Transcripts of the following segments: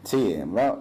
Sí,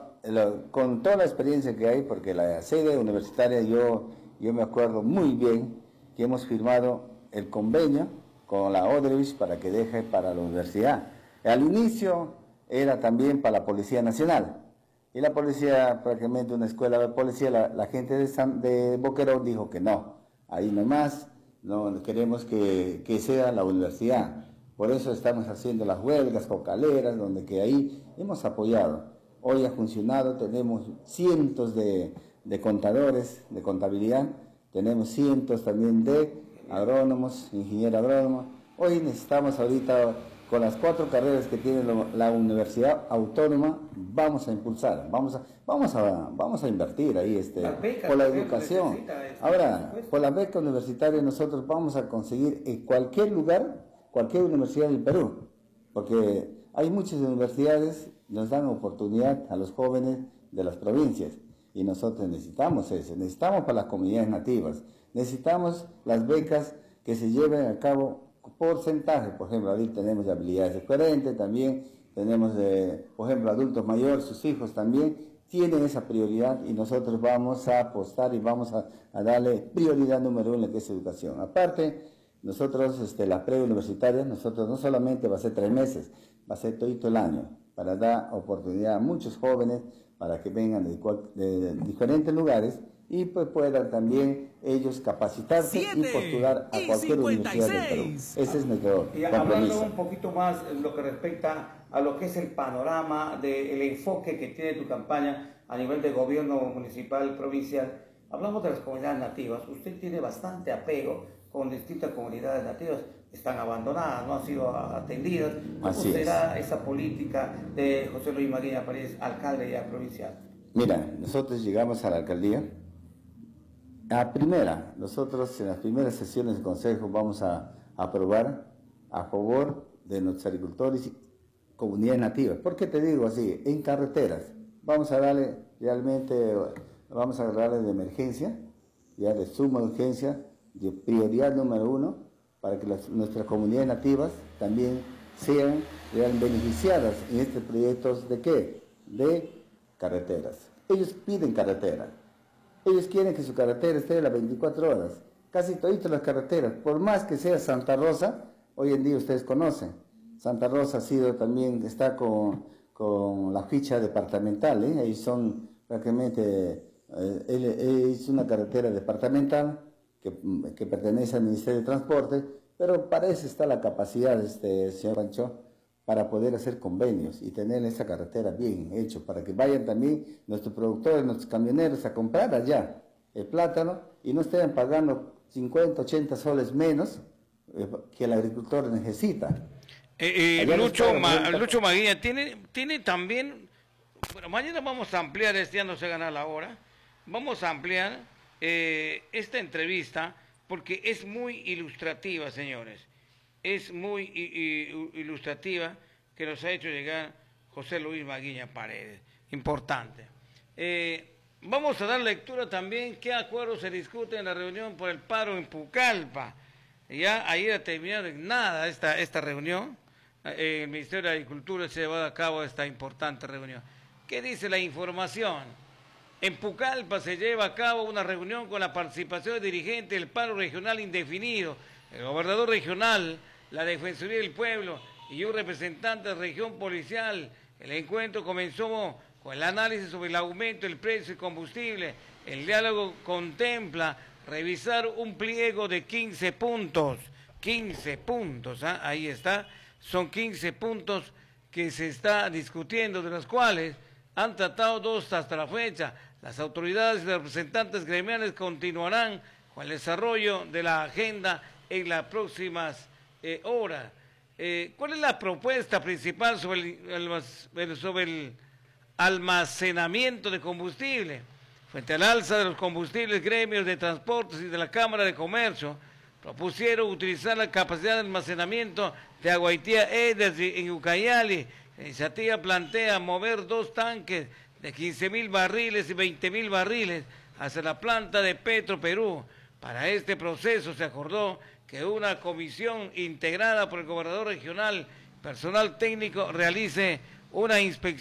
con toda la experiencia que hay, porque la sede universitaria yo me acuerdo muy bien que hemos firmado el convenio con la Odebrecht para que deje para la universidad. Al inicio era también para la Policía Nacional, y la policía, prácticamente una escuela de policía, la gente de Boquerón dijo que no, ahí no más, no queremos que sea la universidad. Por eso estamos haciendo las huelgas cocaleras, donde que ahí hemos apoyado. Hoy ha funcionado, tenemos cientos de contadores de contabilidad, tenemos cientos también de agrónomos, ingenieros agrónomos. Hoy necesitamos ahorita, con las 4 carreras que tiene la Universidad Autónoma, vamos a impulsar, vamos a invertir ahí por la educación. Ahora, por la beca universitaria nosotros vamos a conseguir en cualquier lugar, cualquier universidad del Perú, porque hay muchas universidades, nos dan oportunidad a los jóvenes de las provincias, y nosotros necesitamos eso, necesitamos para las comunidades nativas, necesitamos las becas que se lleven a cabo porcentaje. Por ejemplo, ahí tenemos de habilidades diferentes, también tenemos por ejemplo, adultos mayores, sus hijos también tienen esa prioridad, y nosotros vamos a apostar y vamos a darle prioridad número 1, que es educación. Aparte, nosotros, la preuniversitaria, nosotros no solamente va a ser 3 meses, va a ser todo el año, para dar oportunidad a muchos jóvenes para que vengan de diferentes lugares y pues puedan también ellos capacitarse y postular a cualquier universidad del Perú. Ese es nuestro y compromiso. Hablando un poquito más en lo que respecta a lo que es el panorama del enfoque que tiene tu campaña a nivel de gobierno municipal, provincial, hablamos de las comunidades nativas. Usted tiene bastante apego con distintas comunidades nativas, están abandonadas, no han sido atendidas. ¿Cómo será esa política de José Luis Maguiña Paredes, alcalde ya provincial? Mira, nosotros llegamos a la alcaldía. Nosotros en las primeras sesiones del Consejo vamos a aprobar a favor de nuestros agricultores y comunidades nativas. ¿Por qué te digo así? En carreteras. Vamos a darle de emergencia, ya de suma urgencia, de prioridad número 1, para que nuestras comunidades nativas también sean beneficiadas en estos proyectos de ¿qué? De carreteras. Ellos piden carretera. Ellos quieren que su carretera esté a las 24 horas. Casi toditas las carreteras, por más que sea Santa Rosa, hoy en día ustedes conocen. Santa Rosa está con la ficha departamental, Ellos son prácticamente, es una carretera departamental que pertenece al Ministerio de Transporte, pero para eso está la capacidad, señor Pancho, para poder hacer convenios y tener esa carretera bien hecha, para que vayan también nuestros productores, nuestros camioneros a comprar allá el plátano y no estén pagando 50, 80 soles menos que el agricultor necesita. Lucho Maguiña, tiene también, bueno, mañana vamos a ampliar, ya no se gana la hora, vamos a ampliar esta entrevista porque es muy ilustrativa, señores. Es muy ilustrativa que nos ha hecho llegar José Luis Maguiña Paredes. Importante. Vamos a dar lectura también qué acuerdos se discuten en la reunión por el paro en Pucallpa. Ya ayer ha terminado en nada esta reunión. El Ministerio de Agricultura se ha llevado a cabo esta importante reunión. ¿Qué dice la información? En Pucallpa se lleva a cabo una reunión con la participación de dirigentes del paro regional indefinido, el gobernador regional, la Defensoría del Pueblo y un representante de región policial. El encuentro comenzó con el análisis sobre el aumento del precio del combustible. El diálogo contempla revisar un pliego de 15 puntos. 15 puntos, ahí está. Son 15 puntos que se está discutiendo, de los cuales han tratado 2 hasta la fecha. Las autoridades y los representantes gremiales continuarán con el desarrollo de la agenda en las próximas horas. ¿Cuál es la propuesta principal sobre el almacenamiento de combustible? Frente al alza de los combustibles, gremios de transportes y de la Cámara de Comercio propusieron utilizar la capacidad de almacenamiento de Aguaitía Energy en Ucayali. La iniciativa plantea mover 2 tanques de 15.000 barriles y 20.000 barriles hacia la planta de Petroperú. Para este proceso se acordó que una comisión integrada por el gobernador regional, personal técnico, realice una inspección